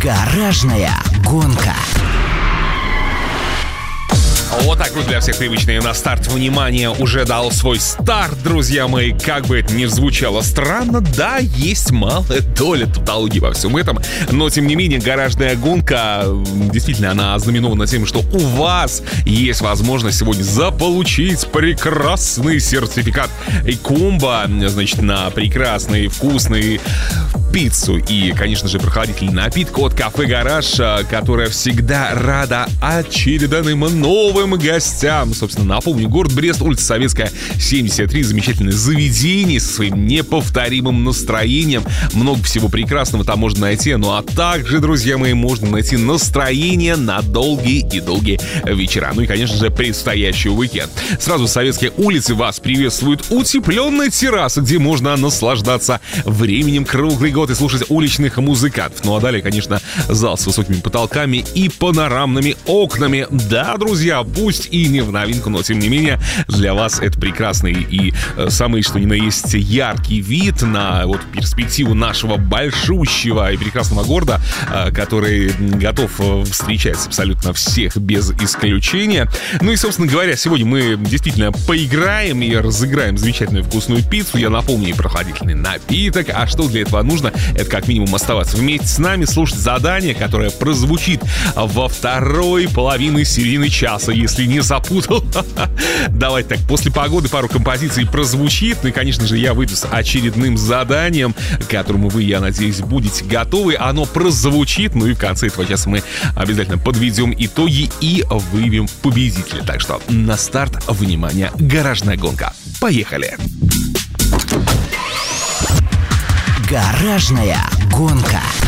Гаражная гонка. Вот так вот для всех привычные на старт. Внимание, уже дал свой старт, друзья мои. Как бы это ни звучало странно, да, есть малая доля тавтологии во всем этом. Но, тем не менее, гаражная гонка, действительно, она ознаменована тем, что у вас есть возможность сегодня заполучить прекрасный сертификат и комбо, значит, на прекрасный, вкусный пиццу и, конечно же, прохладительный напиток от кафе «Гараж», которая всегда рада очередным новым гостям. Собственно, напомню, город Брест, улица Советская, 73. Замечательное заведение со своим неповторимым настроением. Много всего прекрасного там можно найти. Ну а также, друзья мои, можно найти настроение на долгие и долгие вечера. Ну и, конечно же, предстоящий уикенд. Сразу с Советской улицы вас приветствует утепленная терраса, где можно наслаждаться временем круглый год и слушать уличных музыкантов. Ну а далее, конечно, зал с высокими потолками и панорамными окнами. Да, друзья, пусть и не в новинку, но тем не менее для вас это прекрасный и самый что ни на есть яркий вид на вот перспективу нашего большущего и прекрасного города, который готов встречать абсолютно всех без исключения. Ну и, собственно говоря, сегодня мы действительно поиграем и разыграем замечательную вкусную пиццу. Я напомню, и прохладительный напиток. А что для этого нужно? Это как минимум оставаться вместе с нами, слушать задание, которое прозвучит во второй половине середины часа, если не запутал. Давайте так, после погоды пару композиций прозвучит. Ну и, конечно же, я выйду с очередным заданием, к которому вы, я надеюсь, будете готовы. Оно прозвучит, ну и в конце этого часа мы обязательно подведем итоги и выявим победителя. Так что на старт, внимание, гаражная гонка. Поехали! Гаражная гонка.